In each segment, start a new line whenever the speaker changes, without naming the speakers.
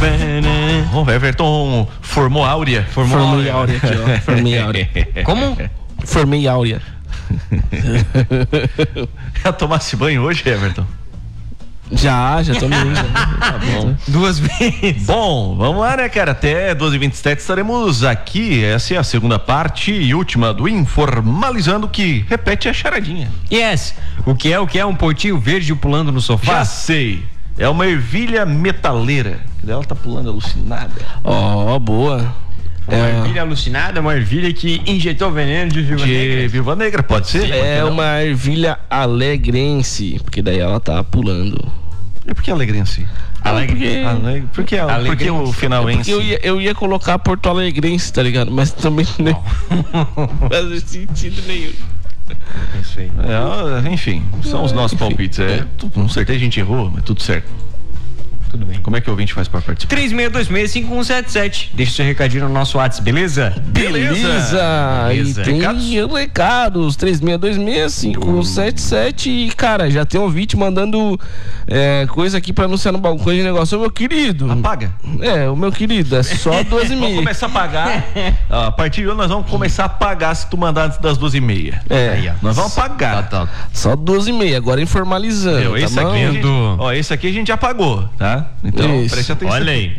veneno.
O Everton formou áurea.
Formei áurea aqui, ó. Formei áurea.
Como?
Formei áurea.
Já tomasse banho hoje, Everton?
Já tomei.
Tá bom.
2 vezes.
Bom, vamos lá, né, cara? Até 12h27 estaremos aqui. Essa é a segunda parte e última do Informalizando, que repete a charadinha.
Yes. O que é um portinho verde pulando no sofá?
Já sei. É uma ervilha metaleira. Ela tá pulando alucinada.
Ó, boa.
Uma ervilha alucinada, uma ervilha que injetou veneno de viúva negra.
Viúva negra, pode ser?
É uma ervilha alegrense, porque daí ela tá pulando.
E por que alegrense? Porque o final em si.
Eu ia colocar Porto Alegrense, tá ligado? Mas também não faz sentido nenhum.
Enfim, são os nossos palpites. Com certeza a gente errou, mas tudo certo. Tudo bem. Como é que o ouvinte faz para participar?
3626-5177. Deixa seu recadinho no nosso WhatsApp, beleza?
Beleza. E tem recados 3626-5177. E, cara, já tem um ouvinte mandando coisa aqui pra anunciar no balcão de negócio. Ô, meu querido.
Apaga.
O meu querido, é só 12h30.
Vamos começar a pagar. A partir de hoje nós vamos começar a pagar se tu mandar antes das 12h30. Nós vamos pagar.
Tá. Só 12h30, agora informalizando.
Esse aqui a gente já pagou, tá? Então, preste atenção.
Olha aí.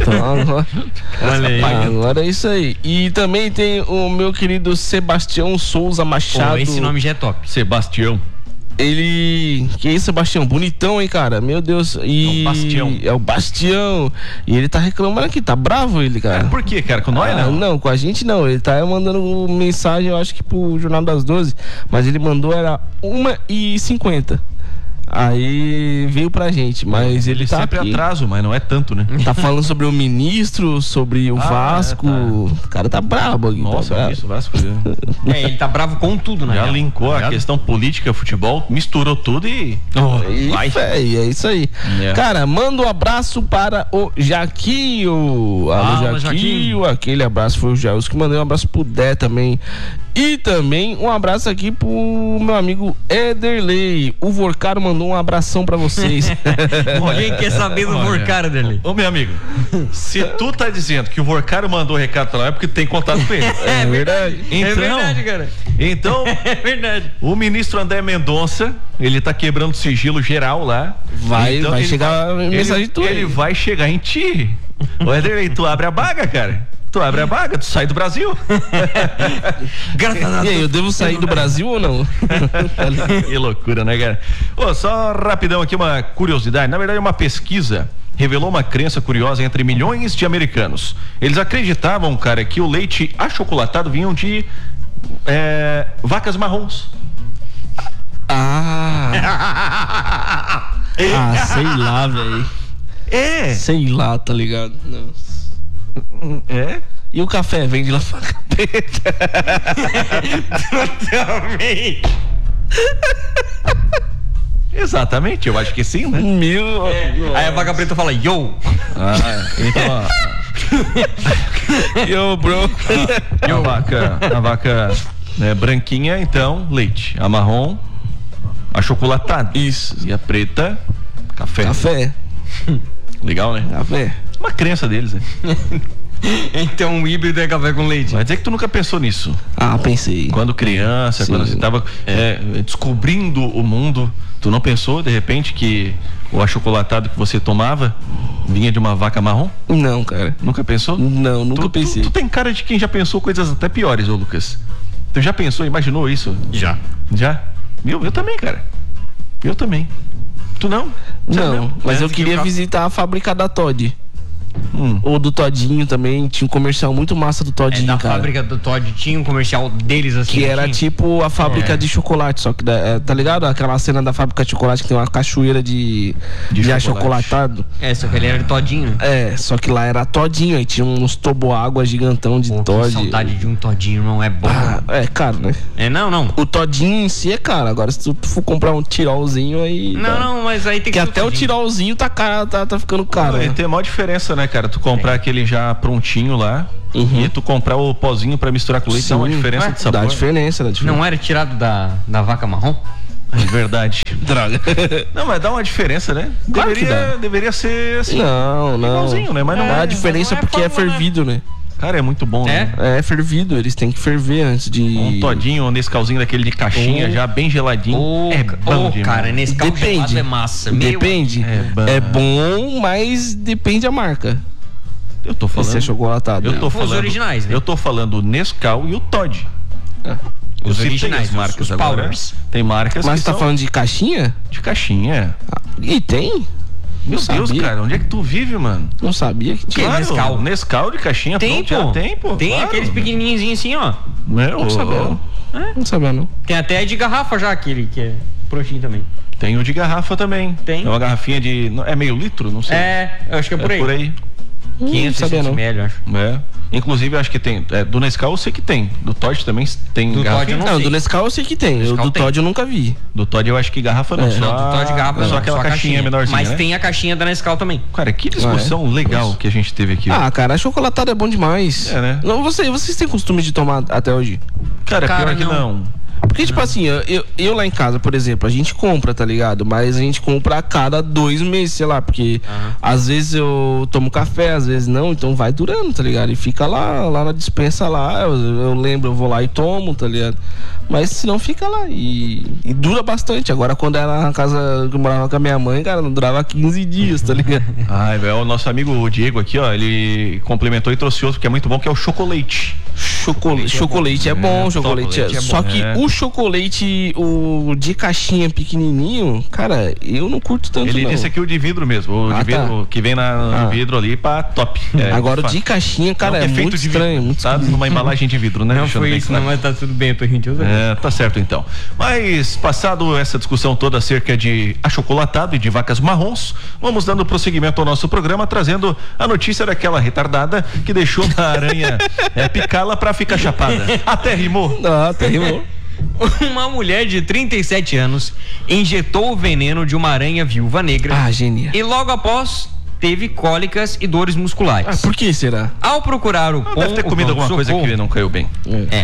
Agora é isso aí. E também tem o meu querido Sebastião Souza Machado.
Esse nome já é top.
Sebastião.
Ele... Que isso, Sebastião? Bonitão, hein, cara? Meu Deus. E... É o Bastião. E ele tá reclamando aqui, tá bravo ele, cara.
Por quê, cara? Com nós, não?
Não, com a gente não. Ele tá mandando mensagem, eu acho que pro Jornal das 12. Mas ele mandou, era 1h50. Aí veio pra gente, mas ele tá
sempre
aqui.
Atraso, mas não é tanto, né?
Tá falando sobre o ministro, sobre o Vasco. O cara tá brabo aqui.
Nossa,
tá
isso, Vasco.
Ele tá bravo com tudo, né?
Já linkou a questão política, futebol, misturou tudo e...
é isso aí. Cara, manda um abraço para o Jaquinho. Alô, Jaquinho. Aquele abraço foi o Jaus que mandou um abraço pro Dé também. E também um abraço aqui pro meu amigo Ederley. O Vorcaro mandou um abração pra vocês.
Quem quer saber do Vorcaro, Ederley?
Ô, meu amigo, se tu tá dizendo que o Vorcaro mandou recado pra lá, é porque tem contato com ele.
É verdade.
Então,
é verdade, cara.
Então,
é verdade.
O ministro André Mendonça, ele tá quebrando sigilo geral lá.
Vai chegar mensagem tua.
Ele vai chegar em ti. Ô, Ederley, tu abre a baga, cara. Tu abre a baga, tu sai do Brasil.
E aí, eu devo sair do Brasil ou não?
Que loucura, né, cara? Só rapidão aqui uma curiosidade. Na verdade, uma pesquisa revelou uma crença curiosa entre milhões de americanos. Eles acreditavam, cara, que o leite achocolatado vinha de vacas marrons.
Sei lá, velho. Sei lá, tá ligado? Nossa. E o café vem de lá pra capeta.
Totalmente.
Exatamente, eu acho que sim, né?
Aí a vaca preta fala, yo.
Então,
Yo, bro.
A vaca branquinha, então, leite. A marrom, achocolatado.
Isso.
E a preta, café. Legal, né?
Café.
Uma crença deles, né?
Então o híbrido é café com leite.
Vai dizer que tu nunca pensou nisso.
Pensei.
Quando criança, quando você tava descobrindo o mundo, tu não pensou, de repente, que o achocolatado que você tomava vinha de uma vaca marrom?
Não, cara.
Nunca pensou?
Não, nunca pensei.
Tu tem cara de quem já pensou coisas até piores, ô Lucas. Tu já pensou, imaginou isso?
Já?
Eu também, cara. Eu também. Tu não?
Não, mas eu queria visitar a fábrica da Toddy. Ou do Todinho também, tinha um comercial muito massa do Todinho,
da
cara.
fábrica do Todd tinha um comercial deles assim.
Que era tipo a fábrica de chocolate, só que tá ligado? Aquela cena da fábrica de chocolate que tem uma cachoeira de achocolatado.
Só que ele era de Todinho.
Só que lá era Todinho, aí tinha uns toboágua gigantão de Toddy.
Que saudade de um Todinho, irmão, é bom.
É caro, né?
Não.
O Todinho em si é caro, agora se tu for comprar um tirolzinho aí...
Não, mas aí tem que...
Porque até o tirolzinho tá caro, tá ficando caro.
Tem a maior diferença, né, cara? Tu comprar aquele já prontinho lá e tu comprar o pozinho pra misturar com leite, dá uma diferença de sabor.
Dá diferença.
Não era tirado da vaca marrom?
É verdade.
Droga.
Não, mas dá uma diferença, né?
Claro
deveria ser assim.
Não.
Igualzinho, né? Mas não
dá
é.
a diferença porque é fervido, né?
Cara, é muito bom, né?
É fervido, eles têm que ferver antes de...
Um todinho, um Nescauzinho daquele de caixinha, já bem geladinho.
É bom demais. Cara, Nescau gelado é massa.
Depende. É bom, mas depende da marca.
Eu tô falando...
Esse é chocolatado.
Eu tô falando...
Os originais, né?
Eu tô falando o Nescau e o Todd.
Os originais,
as marcas
os
agora.
powers.
Tem marcas
Mas
que
tá
são
falando de caixinha?
de caixinha.
E tem?
Meu Deus, cara, onde é que tu vive, mano?
Não sabia que tinha.
Claro, Nescau de caixinha,
tem,
pronto, já tem, pô.
Tem
claro.
aqueles pequenininhos assim, ó.
Não sabia. Não sabia, não.
Tem até de garrafa já, aquele que é prontinho também.
Tem o de garrafa também.
Tem.
É uma garrafinha de... É meio litro? Não sei.
Eu acho que é por aí.
Por aí.
500 ml, eu acho.
Inclusive, eu acho que tem. Do Nescau eu sei que tem. Do Todd também tem
do
garrafa.
Não, do Nescau eu sei que tem. Do Todd eu nunca vi.
Do Todd eu acho que garrafa não.
Não, do Todd garrafa
só aquela caixinha menorzinha.
Mas
né?
tem a caixinha da Nescau também.
Cara, que discussão legal que a gente teve aqui.
Cara, chocolatado é bom demais.
Né?
Não, vocês têm costume de tomar até hoje?
Cara, pior que não.
Porque, tipo assim, eu lá em casa, por exemplo, a gente compra, tá ligado? Mas a gente compra a cada 2 meses, sei lá, porque às vezes eu tomo café, às vezes não, então vai durando, tá ligado? E fica lá na dispensa lá, eu lembro, eu vou lá e tomo, tá ligado? Mas se não, fica lá e dura bastante. Agora, quando era na casa que eu morava com a minha mãe, cara, não durava 15 dias, tá ligado?
O nosso amigo Diego aqui, ó, ele complementou e trouxe outro que é muito bom, que é o chocolate.
Chocolate é bom, chocolate é bom. Só que o chocolate, o de caixinha pequenininho, cara, eu não curto tanto.
Ele disse aqui o de vidro mesmo, o de vidro que vem no vidro ali pra top.
Agora o de caixinha, cara, é muito estranho, muito
tá numa embalagem de vidro, né?
Não foi isso, não, mas tá tudo bem, a gente usa.
Tá certo então. Mas passado essa discussão toda acerca de achocolatado e de vacas marrons, vamos dando prosseguimento ao nosso programa, trazendo a notícia daquela retardada que deixou a aranha picá-la pra ficar chapada. Até rimou.
Até rimou.
Uma mulher de 37 anos injetou o veneno de uma aranha viúva negra.
Genial.
E logo após teve cólicas e dores musculares.
Por que será?
Ao procurar o
deve ter comido alguma coisa que não caiu bem.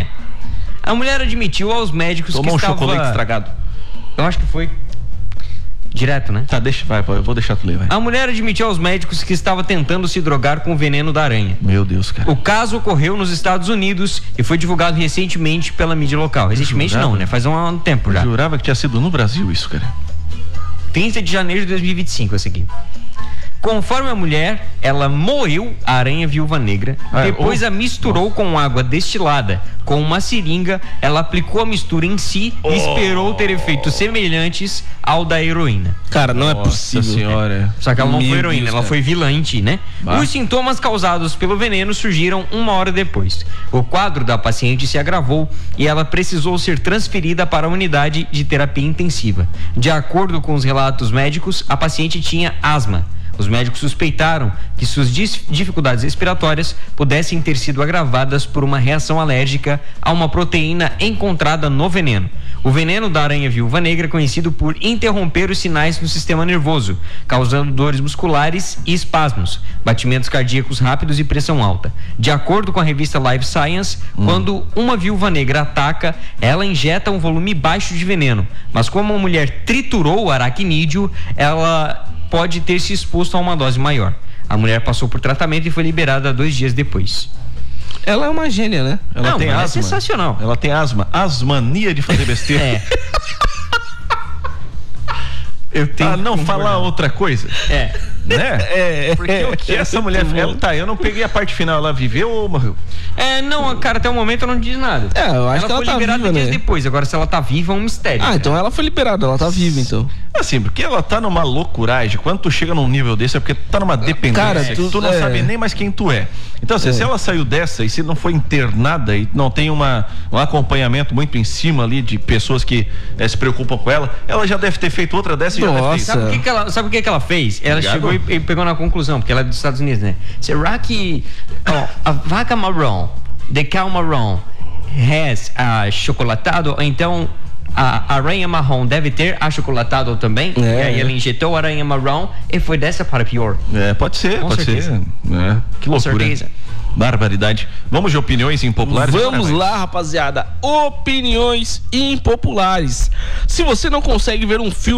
A mulher admitiu aos médicos que estava...
chocolate estragado.
Eu acho que foi direto, né?
Tá, eu vou deixar tu ler, vai.
A mulher admitiu aos médicos que estava tentando se drogar com o veneno da aranha.
Meu Deus, cara.
O caso ocorreu nos Estados Unidos e foi divulgado recentemente pela mídia local. Recentemente não, né? Faz um tempo já.
Eu jurava que tinha sido no Brasil isso, cara.
30 de janeiro de 2025, esse aqui. Conforme a mulher, ela moeu a aranha viúva negra, depois a misturou com água destilada. Com uma seringa, ela aplicou a mistura em si e esperou ter efeitos semelhantes ao da heroína.
Cara, não é possível.
Senhora.
Só que ela não foi heroína, ela foi vilã em ti, né? Os sintomas causados pelo veneno surgiram 1 hora depois. O quadro da paciente se agravou e ela precisou ser transferida para a unidade de terapia intensiva. De acordo com os relatos médicos, a paciente tinha asma. Os médicos suspeitaram que suas dificuldades respiratórias pudessem ter sido agravadas por uma reação alérgica a uma proteína encontrada no veneno. O veneno da aranha viúva negra é conhecido por interromper os sinais no sistema nervoso, causando dores musculares e espasmos, batimentos cardíacos rápidos e pressão alta. De acordo com a revista Life Science, quando uma viúva negra ataca, ela injeta um volume baixo de veneno, mas como a mulher triturou o aracnídeo, ela pode ter se exposto a uma dose maior. A mulher passou por tratamento e foi liberada 2 dias depois.
Ela é uma gênia, né?
Ela tem asma.
É sensacional.
Ela tem asma. Asmania de fazer besteira.
Eu tenho
não falar outra coisa. Né? Porque o que essa mulher... eu não peguei a parte final. Ela viveu ou morreu?
Não, cara, até o momento não diz nada.
Eu acho que ela tá viva, né? Ela foi liberada dias
depois. Agora, se ela tá viva, é um mistério.
Então ela foi liberada, ela tá viva, então.
Assim, porque ela tá numa loucuragem. Quando tu chega num nível desse, é porque tu tá numa dependência. Cara, tu não sabe nem mais quem tu é. Então, assim, se ela saiu dessa e se não foi internada e não tem um acompanhamento muito em cima ali de pessoas que se preocupam com ela, ela já deve ter feito outra dessa e já deve ter.
Sabe o que ela fez? Ela chegou e pegou na conclusão, porque ela é dos Estados Unidos, né? Será que a vaca marrom, de cow marrom, has achocolatado, ou então a aranha marrom deve ter achocolatado também? E aí ela injetou a aranha marrom e foi dessa para pior.
Pode ser,
Com
pode
certeza.
ser. Que loucura.
Com certeza.
Barbaridade. Vamos de opiniões impopulares?
Vamos lá, rapaziada. Opiniões impopulares. Se você não consegue ver um filme